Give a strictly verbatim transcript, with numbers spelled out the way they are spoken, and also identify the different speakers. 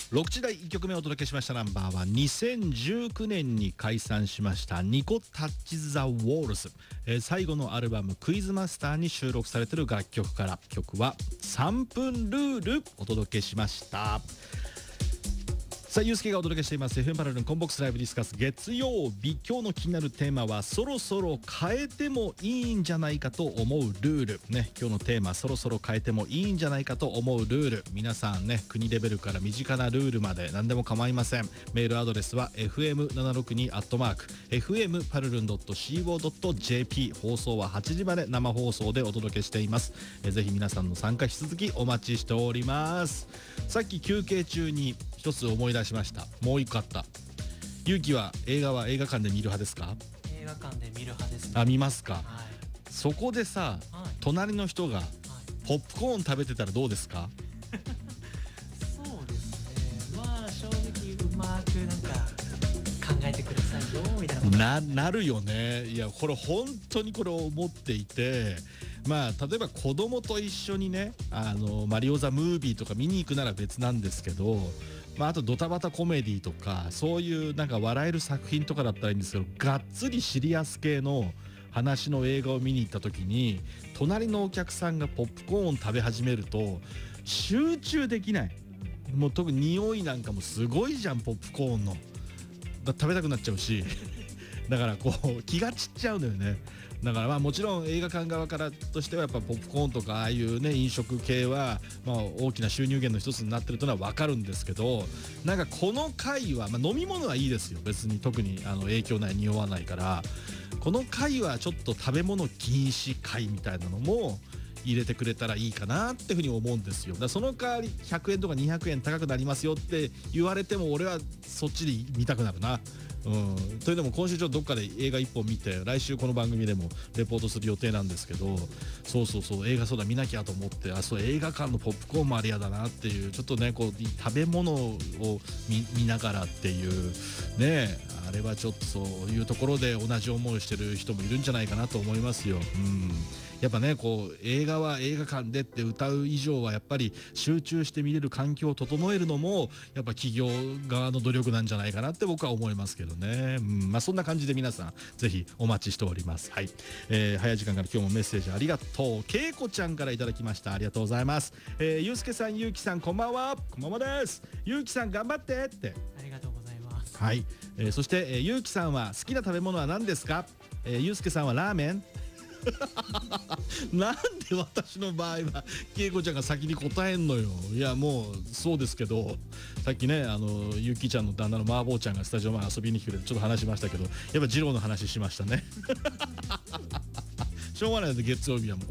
Speaker 1: ろくじだいいっきょくめをお届けしましたナンバーはにせんじゅうきゅうねんに解散しましたニコタッチズ・ザ・ウォールズ、えー、最後のアルバムクイズマスターに収録されている楽曲から、曲はさんぷんルールお届けしました。さあ、ゆうすけがお届けしています エフエム パラルンコンボックスライブディスカス月曜日。今日の気になるテーマはそろそろ変えてもいいんじゃないかと思うルールね。今日のテーマ、そろそろ変えてもいいんじゃないかと思うルール。皆さんね、国レベルから身近なルールまで何でも構いません。メールアドレスは エフエムななろくに アットマーク エフエム パルルン ドット シーオー ドット ジェーピー。 放送ははちじまで生放送でお届けしています。えぜひ皆さんの参加引き続きお待ちしております。さっき休憩中に一つ思い出しました。もう一個あった。ゆうきは映画は映画館で見る派ですか？
Speaker 2: 映画館で見る派ですね。
Speaker 1: あ、見ますか？
Speaker 2: はい、
Speaker 1: そこでさ、
Speaker 2: はい、
Speaker 1: 隣の人がポップコーン食べてたらどうですか？
Speaker 2: そうですね、まあ正直うまくなんか考えてくださいよみたいな
Speaker 1: な、なるよね。いや、これ本当にこれ思っていて、まあ例えば子供と一緒にね、あのマリオザムービーとか見に行くなら別なんですけど、まあ、あとドタバタコメディとかそういうなんか笑える作品とかだったらいいんですけど、がっつりシリアス系の話の映画を見に行った時に隣のお客さんがポップコーン食べ始めると集中できない。もう特に匂いなんかもすごいじゃん、ポップコーンの。だ食べたくなっちゃうしだからこう気が散っちゃうんだよね。だからまあもちろん映画館側からとしてはやっぱポップコーンとかああいうね飲食系はまあ大きな収入源の一つになってるというのは分かるんですけど、なんかこの回はまあ飲み物はいいですよ、別に特にあの影響ない、匂わないから。この回はちょっと食べ物禁止回みたいなのも入れてくれたらいいかなっていうふうに思うんですよ。だからその代わりひゃくえんとかにひゃくえん高くなりますよって言われても俺はそっちで見たくなるな。うん、というのも今週ちょっとどっかで映画いっぽん見て、来週この番組でもレポートする予定なんですけど、そうそうそう、映画そうだ見なきゃと思って、あ、そう映画館のポップコーンもありやだなっていう、ちょっとねこう食べ物を 見, 見ながらっていうね、あれはちょっとそういうところで同じ思いをしてる人もいるんじゃないかなと思いますよ。うん、やっぱねこう映画は映画館でって歌う以上はやっぱり集中して見れる環境を整えるのもやっぱ企業側の努力なんじゃないかなって僕は思いますけどね。うん、まあそんな感じで皆さんぜひお待ちしております。はい、えー、早い時間から今日もメッセージありがとう。けいこちゃんからいただきました。ありがとうございます。えー、ゆうすけさん、ゆうきさん、こんばんは。こんばんはです。ゆうきさん頑張ってって。
Speaker 2: ありがとうございます。
Speaker 1: はい、えー、そして、えー、ゆうきさんは好きな食べ物は何ですか？えー、ゆうすけさんはラーメンなんで私の場合はけいこちゃんが先に答えんのよ。いやもうそうですけど、さっきねあのゆきちゃんの旦那のマーボーちゃんがスタジオ前遊びに来てくれてちょっと話しましたけど、やっぱ二郎の話しましたねしょうがないので月曜日はもう